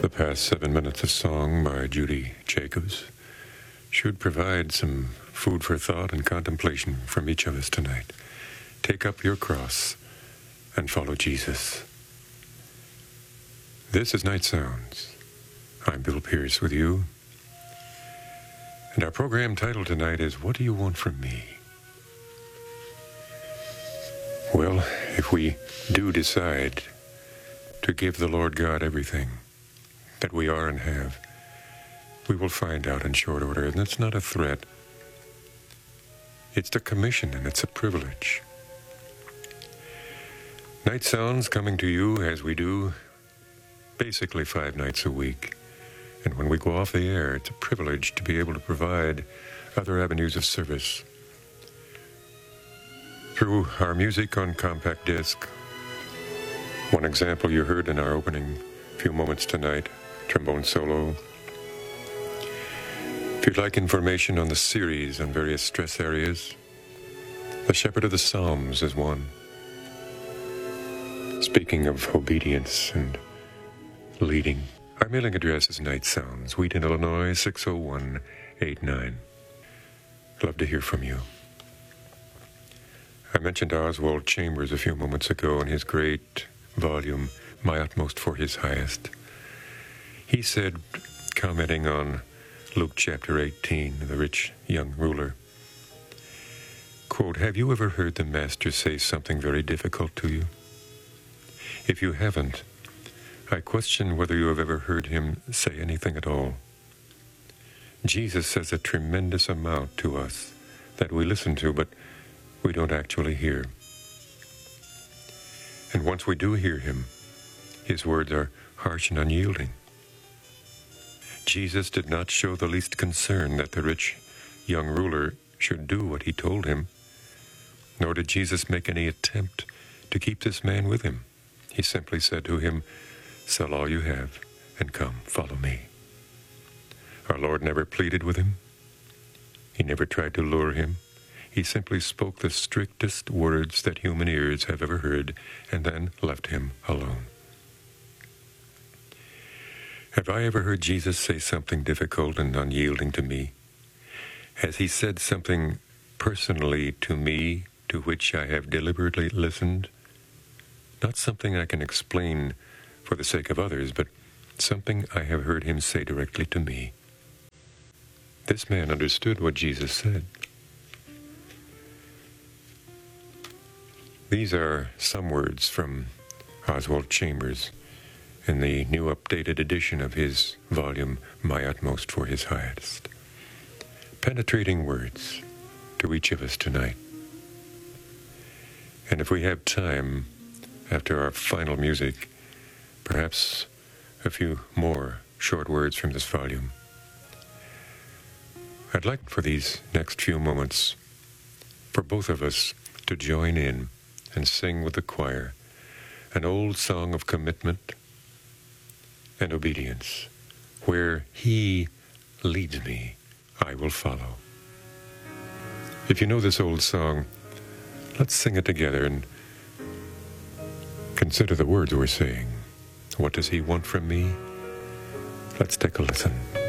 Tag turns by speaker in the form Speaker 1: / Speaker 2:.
Speaker 1: The past 7 minutes of song by Judy Jacobs should provide some food for thought and contemplation from each of us tonight. Take up your cross and follow Jesus. This is Night Sounds. I'm Bill Pierce with you. And our program title tonight is, What Do You Want From Me? Well, if we do decide to give the Lord God everything that we are and have, we will find out in short order. And it's not a threat. It's the commission, and it's a privilege. Night Sounds coming to you as we do basically 5 nights a week. And when we go off the air, it's a privilege to be able to provide other avenues of service. Through our music on compact disc, one example you heard in our opening few moments tonight, trombone solo. If you'd like information on the series on various stress areas, The Shepherd of the Psalms is one. Speaking of obedience and leading, our mailing address is Night Sounds, Wheaton, Illinois, 60189. Love to hear from you. I mentioned Oswald Chambers a few moments ago in his great volume, My Utmost for His Highest. He said, commenting on Luke chapter 18, the rich young ruler, quote, "Have you ever heard the Master say something very difficult to you? If you haven't, I question whether you have ever heard him say anything at all. Jesus says a tremendous amount to us that we listen to, but we don't actually hear. And once we do hear him, his words are harsh and unyielding. Jesus did not show the least concern that the rich young ruler should do what he told him, nor did Jesus make any attempt to keep this man with him. He simply said to him, 'Sell all you have and come, follow me.' Our Lord never pleaded with him. He never tried to lure him. He simply spoke the strictest words that human ears have ever heard and then left him alone. Have I ever heard Jesus say something difficult and unyielding to me? Has he said something personally to me to which I have deliberately listened? Not something I can explain for the sake of others, but something I have heard him say directly to me. This man understood what Jesus said. These are some words from Oswald Chambers in the new updated edition of his volume, My Utmost for His Highest. Penetrating words to each of us tonight. And if we have time, after our final music, perhaps a few more short words from this volume. I'd like for these next few moments for both of us to join in and sing with the choir an old song of commitment and obedience. Where he leads me, I will follow. If you know this old song, let's sing it together and consider the words we're saying. What does he want from me? Let's take a listen.